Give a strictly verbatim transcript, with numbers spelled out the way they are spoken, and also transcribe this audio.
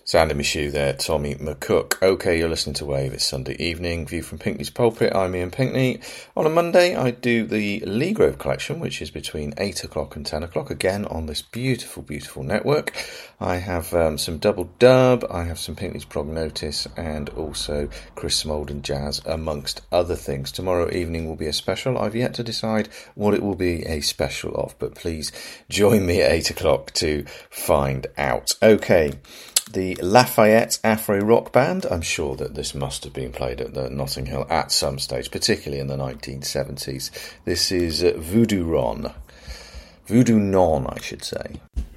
Sound in my shoe there, Tommy McCook. Okay, you're listening to Wave. It's Sunday evening. View from Pinkney's Pulpit. I'm Ian Pinkney. On a Monday, I do the Lee Grove collection, which is between eight o'clock and ten o'clock, again on this beautiful, beautiful network. I have um, some double dub, I have some Pinkney's Prognotis, and also Chris Smolden Jazz, amongst other things. Tomorrow evening will be a special. I've yet to decide what it will be a special of, but please join me at eight o'clock to find out. Okay. The Lafayette Afro Rock Band, I'm sure that this must have been played at the Notting Hill at some stage, particularly in the nineteen seventies. This is uh, Voodoo Ron. Voodoo Non, I should say.